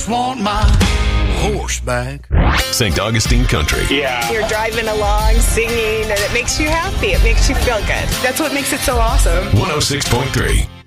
just want my horse back. St. Augustine Country. Yeah. You're driving along, singing, and it makes you happy. It makes you feel good. That's what makes it so awesome. 106.3.